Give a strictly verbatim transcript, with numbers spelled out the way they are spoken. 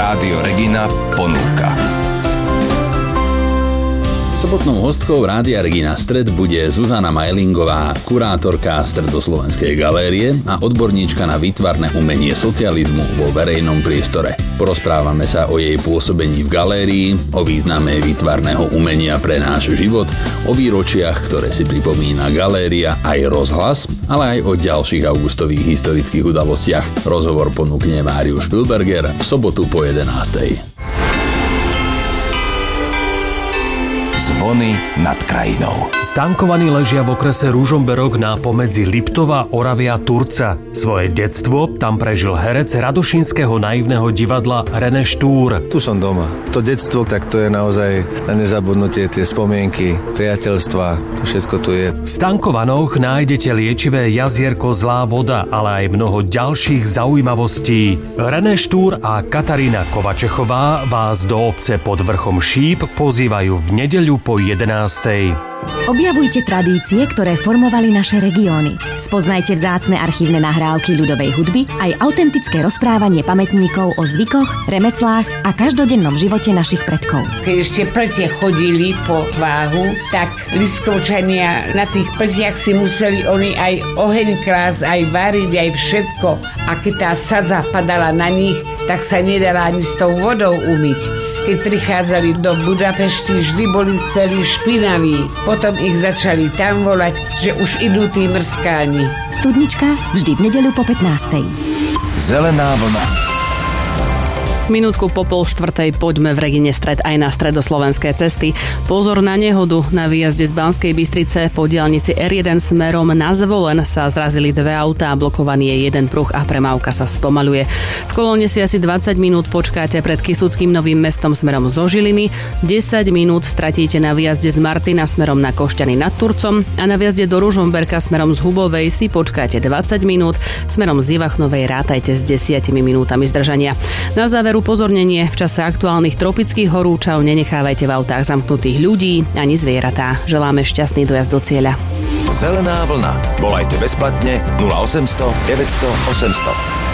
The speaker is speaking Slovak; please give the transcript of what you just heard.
Rádio Regina ponúka. Sobotnou hostkou Rádia Regina Stred bude Zuzana Majlingová, kurátorka Stredoslovenskej galérie a odborníčka na výtvarné umenie socializmu vo verejnom priestore. Porozprávame sa o jej pôsobení v galérii, o význame výtvarného umenia pre náš život, o výročiach, ktoré si pripomína galéria aj rozhlas, ale aj o ďalších augustových historických udalostiach. Rozhovor ponúkne Máriuš Pilberger v sobotu po jedenástej. Zvony nad krajinou. Stánkovaní ležia v okrese Ružomberok na pomedzi Liptova, Oravy a Turca. Svoje detstvo tam prežil herec radošínskeho naivného divadla René Štúr. Tu som doma. To detstvo, tak to je naozaj na nezabudnutie, tie spomienky, priateľstva, to všetko tu je. V Stankovanoch nájdete liečivé jazierko Zlá voda, ale aj mnoho ďalších zaujímavostí. René Štúr a Katarína Kovačechová vás do obce pod vrchom Šíp pozývajú v nedeľu po jedenástej. Objavujte tradície, ktoré formovali naše regióny. Spoznajte vzácne archívne nahrávky ľudovej hudby, aj autentické rozprávanie pamätníkov o zvykoch, remeslách a každodennom živote našich predkov. Keď ešte pltie chodili po váhu, tak Liskovčania na tých pltiach si museli oni aj oheň klásť, aj variť, aj všetko. A keď tá sadza padala na nich, tak sa nedala ani s tou vodou umyť. Keď prichádzali do Budapešti, vždy boli celí špinaví. Potom ich začali tam volať, že už idú tí mrskáni. Studnička vždy v nedeľu po pätnástej. Zelená vlna. Minútku po pol štvrtej poďme v Regine Stred aj na stredoslovenské cesty. Pozor na nehodu. Na výjazde z Banskej Bystrice po diaľnici er jeden smerom na Zvolen sa zrazili dve autá, blokovaný je jeden pruh a premávka sa spomaľuje. V kolóne si asi dvadsať minút počkáte pred Kysuckým Novým Mestom smerom zo Žiliny, desať minút stratíte na výjazde z Martina smerom na Košťany nad Turcom a na výjazde do Ružomberka smerom z Hubovej si počkáte dvadsať minút, smerom z Ivachnovej rátajte s desiatimi minútami zdržania. Na záver upozornenie, v čase aktuálnych tropických horúčav nenechávajte v autách zamknutých ľudí ani zvieratá. Želáme šťastný dojazd do cieľa. Zelená vlna. Volajte bezplatne nula osemsto deväťsto osemsto.